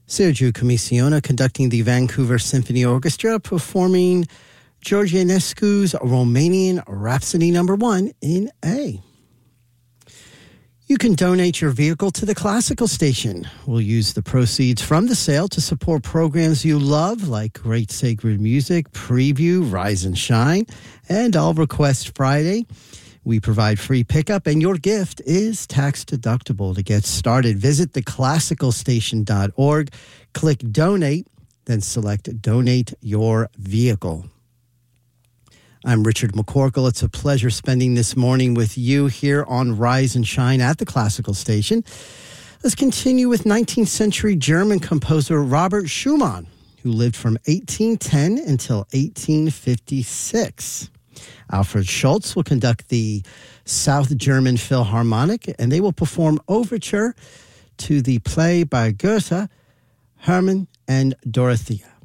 Sergiu Commissiona conducting the Vancouver Symphony Orchestra, performing George Enescu's Romanian Rhapsody No. 1 in A. You can donate your vehicle to the Classical Station. We'll use the proceeds from the sale to support programs you love, like Great Sacred Music, Preview, Rise and Shine, and All Request Friday. We provide free pickup, and your gift is tax deductible. To get started, visit theclassicalstation.org, click Donate, then select Donate Your Vehicle. I'm Richard McCorkle. It's a pleasure spending this morning with you here on Rise and Shine at the Classical Station. Let's continue with 19th century German composer Robert Schumann, who lived from 1810 until 1856. Alfred Schultz will conduct the South German Philharmonic, and they will perform Overture to the play by Goethe, Hermann and Dorothea.